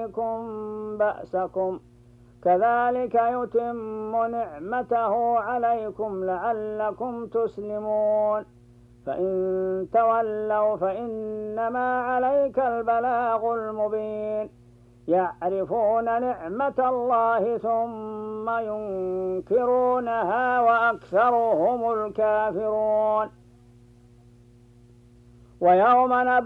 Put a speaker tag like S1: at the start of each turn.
S1: عليكم بأسكم كذلك يتم نعمته عليكم لعلكم تسلمون فإن تولوا فإنما عليك البلاغ المبين يعرفون نعمة الله ثم ينكرونها وأكثرهم الكافرون ويوم